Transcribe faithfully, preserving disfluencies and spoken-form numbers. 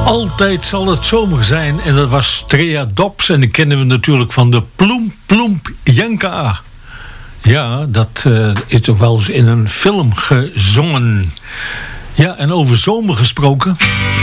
Altijd zal het zomer zijn en dat was Trea Dobbs en die kennen we natuurlijk van de Ploem Ploemp Janka. Ja, dat uh, is toch wel eens in een film gezongen. Ja, en over zomer gesproken.